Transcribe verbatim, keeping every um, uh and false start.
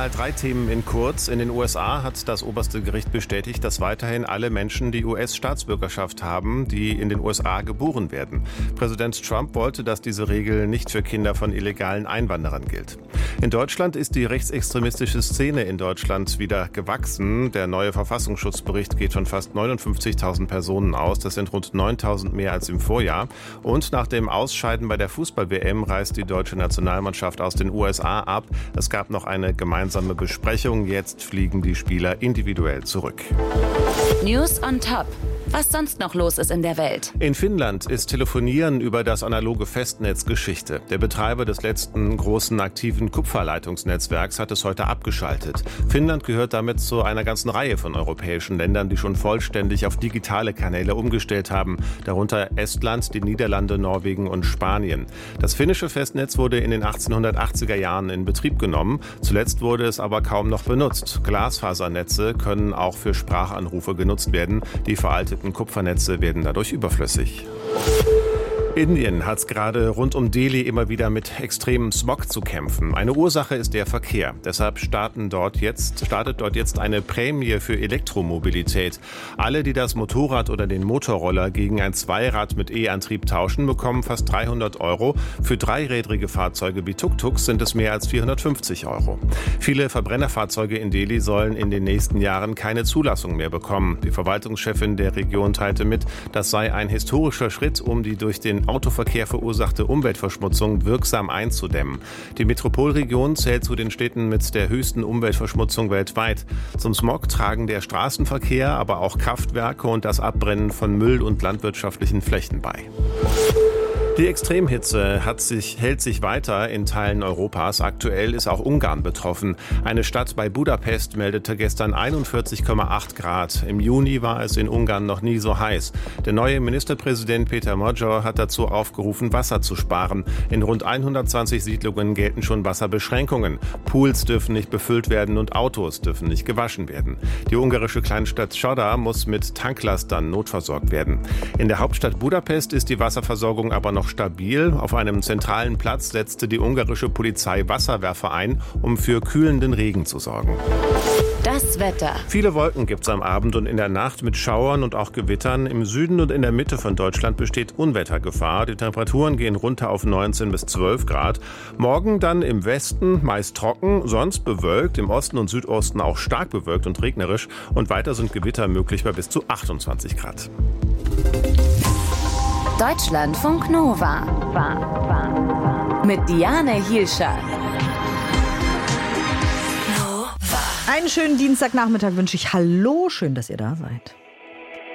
Mal drei Themen in kurz. In den U S A hat das oberste Gericht bestätigt, dass weiterhin alle Menschen die U S-Staatsbürgerschaft haben, die in den U S A geboren werden. Präsident Trump wollte, dass diese Regel nicht für Kinder von illegalen Einwanderern gilt. In Deutschland ist die rechtsextremistische Szene in Deutschland wieder gewachsen. Der neue Verfassungsschutzbericht geht von fast neunundfünfzigtausend Personen aus. Das sind rund neuntausend mehr als im Vorjahr. Und nach dem Ausscheiden bei der Fußball-W M reist die deutsche Nationalmannschaft aus den U S A ab. Es gab noch eine gemeinsame Besprechung. Jetzt fliegen die Spieler individuell zurück. News on Top. Was sonst noch los ist in der Welt. In Finnland ist Telefonieren über das analoge Festnetz Geschichte. Der Betreiber des letzten großen aktiven Kupferleitungsnetzwerks hat es heute abgeschaltet. Finnland gehört damit zu einer ganzen Reihe von europäischen Ländern, die schon vollständig auf digitale Kanäle umgestellt haben. Darunter Estland, die Niederlande, Norwegen und Spanien. Das finnische Festnetz wurde in den achtzehnhundertachtziger Jahren in Betrieb genommen. Zuletzt wurde es aber kaum noch benutzt. Glasfasernetze können auch für Sprachanrufe genutzt werden. Die veralteten Kupfernetze werden dadurch überflüssig. Indien hat gerade rund um Delhi immer wieder mit extremem Smog zu kämpfen. Eine Ursache ist der Verkehr. Deshalb starten dort jetzt, startet dort jetzt eine Prämie für Elektromobilität. Alle, die das Motorrad oder den Motorroller gegen ein Zweirad mit E-Antrieb tauschen, bekommen fast dreihundert Euro. Für dreirädrige Fahrzeuge wie Tuk-Tuks sind es mehr als vierhundertfünfzig Euro. Viele Verbrennerfahrzeuge in Delhi sollen in den nächsten Jahren keine Zulassung mehr bekommen. Die Verwaltungschefin der Region teilte mit, das sei ein historischer Schritt, um die durch den Autoverkehr verursachte Umweltverschmutzung wirksam einzudämmen. Die Metropolregion zählt zu den Städten mit der höchsten Umweltverschmutzung weltweit. Zum Smog tragen der Straßenverkehr, aber auch Kraftwerke und das Abbrennen von Müll und landwirtschaftlichen Flächen bei. Die Extremhitze hat sich, hält sich weiter in Teilen Europas. Aktuell ist auch Ungarn betroffen. Eine Stadt bei Budapest meldete gestern einundvierzig Komma acht Grad. Im Juni war es in Ungarn noch nie so heiß. Der neue Ministerpräsident Peter Magyar hat dazu aufgerufen, Wasser zu sparen. In rund hundertzwanzig Siedlungen gelten schon Wasserbeschränkungen. Pools dürfen nicht befüllt werden und Autos dürfen nicht gewaschen werden. Die ungarische Kleinstadt Soda muss mit Tanklastern notversorgt werden. In der Hauptstadt Budapest ist die Wasserversorgung aber noch stabil. Auf einem zentralen Platz setzte die ungarische Polizei Wasserwerfer ein, um für kühlenden Regen zu sorgen. Das Wetter. Viele Wolken gibt es am Abend und in der Nacht mit Schauern und auch Gewittern. Im Süden und in der Mitte von Deutschland besteht Unwettergefahr. Die Temperaturen gehen runter auf neunzehn bis zwölf Grad. Morgen dann im Westen meist trocken, sonst bewölkt. Im Osten und Südosten auch stark bewölkt und regnerisch. Und weiter sind Gewitter möglich bei bis zu achtundzwanzig Grad. Deutschlandfunk Nova. Mit Diane Hielscher. Einen schönen Dienstagnachmittag wünsche ich. Hallo, schön, dass ihr da seid.